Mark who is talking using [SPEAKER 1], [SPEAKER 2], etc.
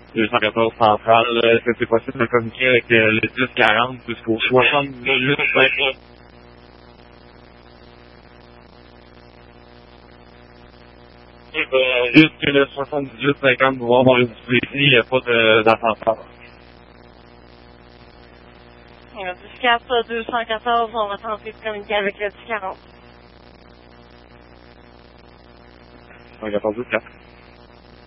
[SPEAKER 1] 214 centrale, est-ce que c'est possible de communiquer avec le 1040 jusqu'au 7850? Juste que le 7850 pour voir mon résultat ici, il n'y a pas d'ascenseur.
[SPEAKER 2] 10-4, 214, on va tenter de communiquer avec le 10-40.
[SPEAKER 1] 114 10-4.